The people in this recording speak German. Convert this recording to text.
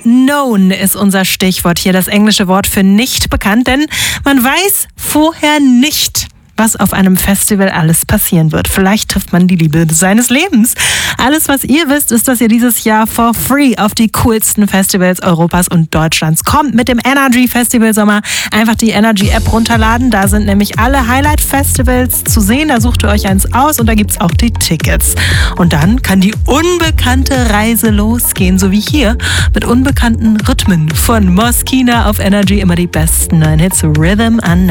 Unknown ist unser Stichwort hier, das englische Wort für nicht bekannt, denn man weiß vorher nicht, was auf einem Festival alles passieren wird. Vielleicht trifft man die Liebe seines Lebens. Alles, was ihr wisst, ist, dass ihr dieses Jahr for free auf die coolsten Festivals Europas und Deutschlands kommt. Mit dem Energy Festival Sommer einfach die Energy App runterladen. Da sind nämlich alle Highlight-Festivals zu sehen. Da sucht ihr euch eins aus und da gibt's auch die Tickets. Und dann kann die unbekannte Reise losgehen, so wie hier mit unbekannten Rhythmen. Von Moskina auf Energy immer die besten neuen Hits. Rhythm Unknown.